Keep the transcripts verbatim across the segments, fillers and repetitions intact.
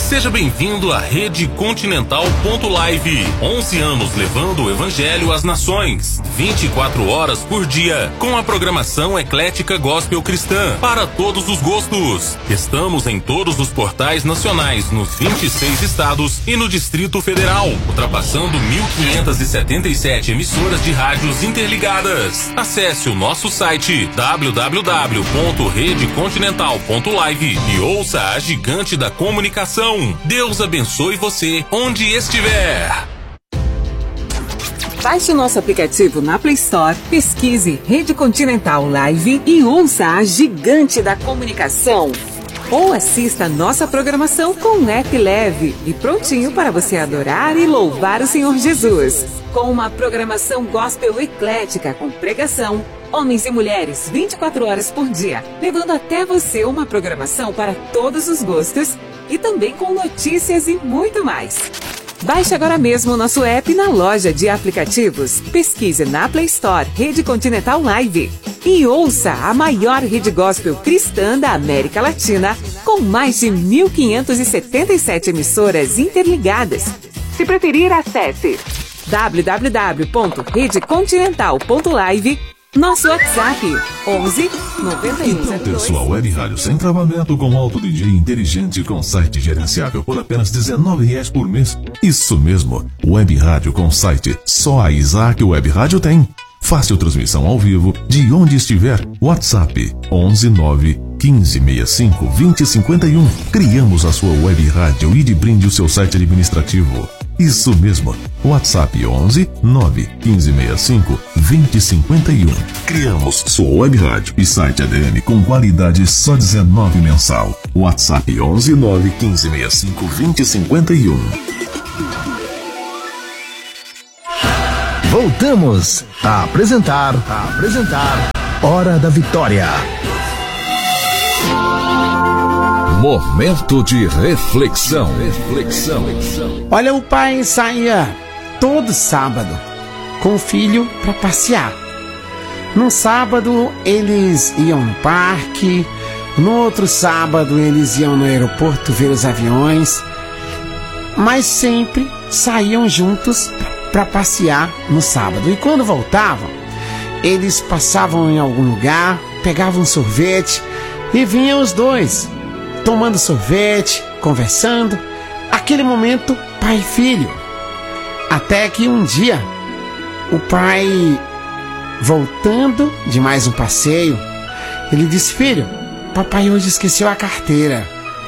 Seja bem-vindo à Rede Continental ponto live. onze anos levando o Evangelho às nações. vinte e quatro horas por dia. Com a programação eclética gospel cristã. Para todos os gostos. Estamos em todos os portais nacionais, nos vinte e seis estados e no Distrito Federal. Ultrapassando mil quinhentas e setenta e sete emissoras de rádios interligadas. Acesse o nosso site w w w ponto rede continental ponto live e ouça a gigante da comunicação. Deus abençoe você onde estiver. Baixe o nosso aplicativo na Play Store, pesquise Rede Continental Live e ouça a gigante da comunicação. Ou assista a nossa programação com um app leve e prontinho para você adorar e louvar o Senhor Jesus. Com uma programação gospel eclética com pregação, homens e mulheres vinte e quatro horas por dia, levando até você uma programação para todos os gostos e também com notícias e muito mais. Baixe agora mesmo o nosso app na loja de aplicativos. Pesquise na Play Store Rede Continental Live e ouça a maior rede gospel cristã da América Latina, com mais de mil quinhentas e setenta e sete emissoras interligadas. Se preferir, acesse w w w ponto rede continental ponto live. Nosso WhatsApp, onze noventa e um. Então, pessoal, Web Rádio sem travamento com alto D J inteligente com site gerenciável por apenas dezenove reais por mês. Isso mesmo, Web Rádio com site. Só a Isaac Web Rádio tem. Fácil transmissão ao vivo de onde estiver. WhatsApp onze nove quinze sessenta e cinco vinte cinquenta e um. Criamos a sua Web Rádio e de brinde o seu site administrativo. Isso mesmo, WhatsApp onze nove quinze sessenta e cinco vinte cinquenta e um. Criamos sua web rádio e site A D M com qualidade só dezenove mensal. WhatsApp onze nove quinze sessenta e cinco vinte cinquenta e um. Voltamos a apresentar, a apresentar Hora da Vitória. Momento de reflexão. Reflexão. Olha, o pai saía todo sábado com o filho para passear. Num sábado eles iam no parque, no outro sábado eles iam no aeroporto ver os aviões, mas sempre saíam juntos para passear no sábado. E quando voltavam, eles passavam em algum lugar, pegavam um sorvete e vinham os dois tomando sorvete, conversando, aquele momento pai e filho. Até que um dia, o pai, voltando de mais um passeio, ele disse: filho, papai hoje esqueceu a carteira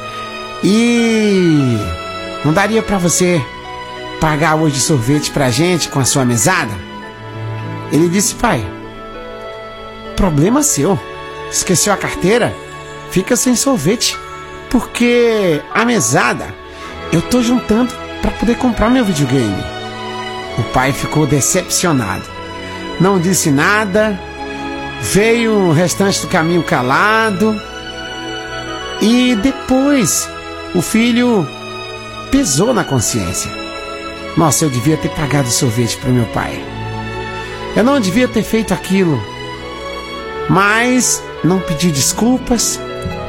e não daria para você pagar hoje sorvete pra gente com a sua mesada? Ele disse: pai, problema seu, esqueceu a carteira, fica sem sorvete, porque a mesada eu tô juntando para poder comprar meu videogame. O pai ficou decepcionado, não disse nada, veio o restante do caminho calado. E depois o filho pesou na consciência: nossa, eu devia ter pagado sorvete para meu pai, eu não devia ter feito aquilo. Mas não pediu desculpas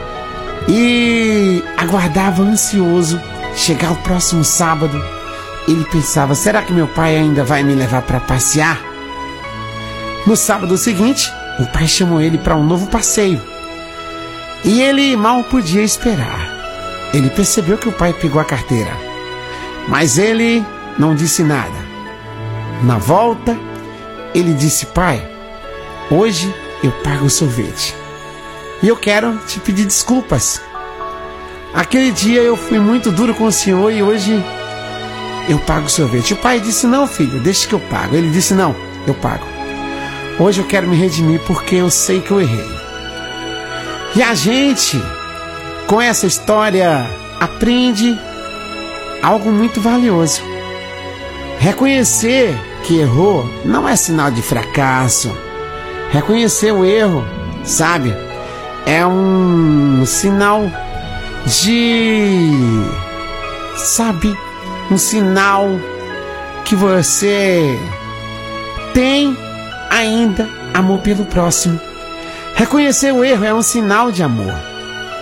e aguardava ansioso chegar o próximo sábado. Ele pensava: será que meu pai ainda vai me levar para passear? No sábado seguinte, o pai chamou ele para um novo passeio e ele mal podia esperar. Ele percebeu que o pai pegou a carteira, mas ele não disse nada. Na volta, ele disse: pai, hoje eu pago o sorvete e eu quero te pedir desculpas. Aquele dia eu fui muito duro com o senhor e hoje eu pago o sorvete. O pai disse: não, filho, deixa que eu pago. Ele disse: não, eu pago. Hoje eu quero me redimir porque eu sei que eu errei. E a gente, com essa história, aprende algo muito valioso. Reconhecer que errou não é sinal de fracasso. Reconhecer o erro, sabe, é um sinal de, sabe, um sinal que você tem ainda amor pelo próximo. Reconhecer o erro é um sinal de amor.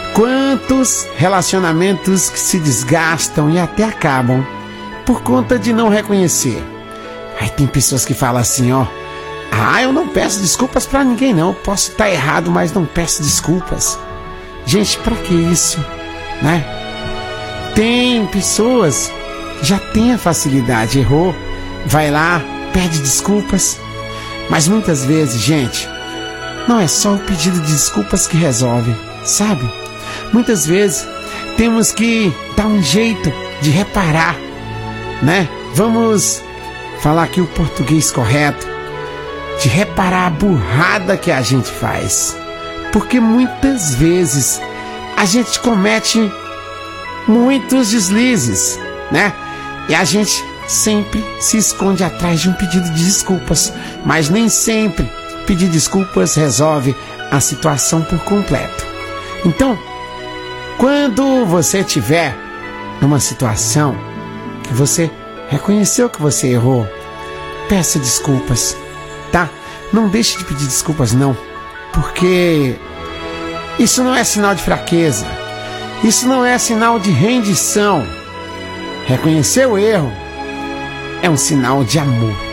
Quantos relacionamentos que se desgastam e até acabam por conta de não reconhecer. Aí tem pessoas que falam assim, ó, ah, eu não peço desculpas pra ninguém não, eu posso estar errado, mas não peço desculpas. Gente, pra que isso, né? Tem pessoas que já têm a facilidade, errou, vai lá, pede desculpas, mas muitas vezes, gente, não é só o pedido de desculpas que resolve, sabe? Muitas vezes temos que dar um jeito de reparar, né? Vamos falar aqui o português correto, de reparar a burrada que a gente faz. Porque muitas vezes a gente comete muitos deslizes, né? E a gente sempre se esconde atrás de um pedido de desculpas, mas nem sempre pedir desculpas resolve a situação por completo. Então, quando você estiver numa situação que você reconheceu que você errou, peça desculpas, tá? Não deixe de pedir desculpas não, porque isso não é sinal de fraqueza, isso não é sinal de rendição. Reconhecer o erro é um sinal de amor.